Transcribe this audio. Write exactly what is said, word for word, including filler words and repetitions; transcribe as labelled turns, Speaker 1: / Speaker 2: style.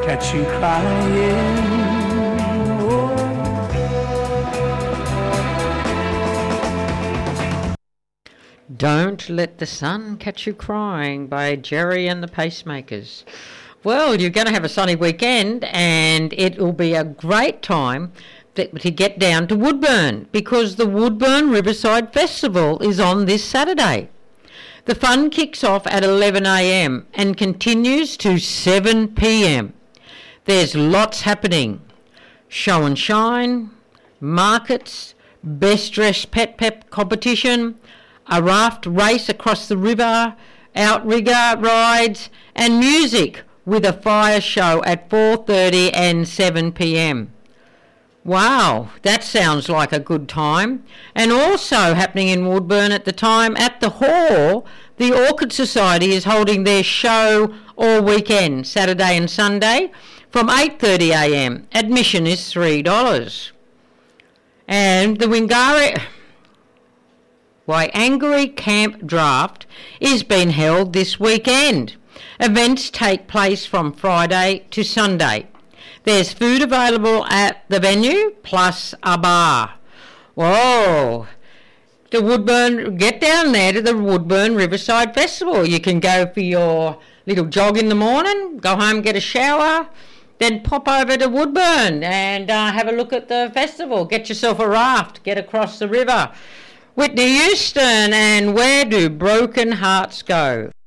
Speaker 1: catch you crying.
Speaker 2: Don't Let the Sun Catch You Crying by Jerry and the Pacemakers. Well, you're going to have a sunny weekend, and it will be a great time to get down to Woodburn, because the Woodburn Riverside Festival is on this Saturday. The fun kicks off at eleven a m and continues to seven p m. There's lots happening. Show and shine, markets, best dressed pet pep competition, a raft race across the river, outrigger rides, and music with a fire show at four thirty and seven p m. Wow, that sounds like a good time. And also happening in Woodburn at the time, at the Hall, the Orchid Society is holding their show all weekend, Saturday and Sunday, from eight thirty a m. Admission is three dollars. And the Wingari... Waiangari Camp Draft is being held this weekend. Events take place from Friday to Sunday. There's food available at the venue, plus a bar. Whoa! The Woodburn, get down there to the Woodburn Riverside Festival. You can go for your little jog in the morning, go home, get a shower, then pop over to Woodburn and uh, have a look at the festival. Get yourself a raft, get across the river. Whitney Houston and Where Do Broken Hearts Go?